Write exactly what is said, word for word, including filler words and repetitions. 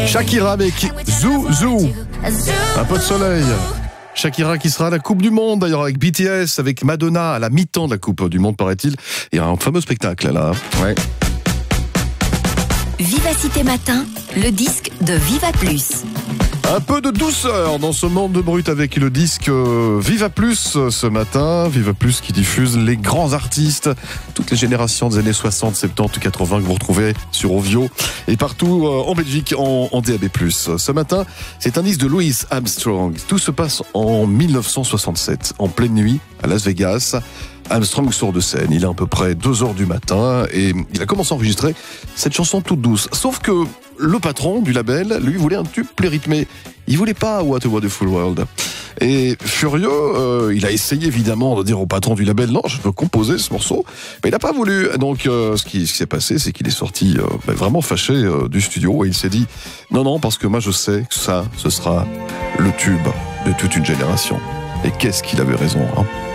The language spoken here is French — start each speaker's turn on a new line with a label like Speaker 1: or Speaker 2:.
Speaker 1: Shakira avec Zou Zou. Un peu de soleil. Shakira qui sera à la Coupe du Monde, d'ailleurs avec B T S, avec Madonna à la mi-temps de la Coupe du Monde, paraît-il. Il y a un fameux spectacle là. Ouais.
Speaker 2: Vivacité Matin, le disque de Viva Plus.
Speaker 1: Un peu de douceur dans ce monde de brut avec le disque Viva Plus ce matin. Viva Plus qui diffuse les grands artistes, toutes les générations des années soixante, soixante-dix, quatre-vingts que vous retrouvez sur Ovio et partout en Belgique en, en D A B plus. Ce matin, c'est un disque de Louis Armstrong. Tout se passe en mille neuf cent soixante-sept, en pleine nuit à Las Vegas. Armstrong sort de scène, il est à peu près deux heures du matin et il a commencé à enregistrer cette chanson toute douce. Sauf que le patron du label, lui, voulait un tube plus rythmé. Il voulait pas What a Wonderful World. Et furieux, euh, il a essayé évidemment de dire au patron du label, non, je veux composer ce morceau, mais il n'a pas voulu. Donc euh, ce qui, ce qui s'est passé, c'est qu'il est sorti euh, ben, vraiment fâché euh, du studio et il s'est dit, non, non, parce que moi je sais que ça, ce sera le tube de toute une génération. Et qu'est-ce qu'il avait raison, hein.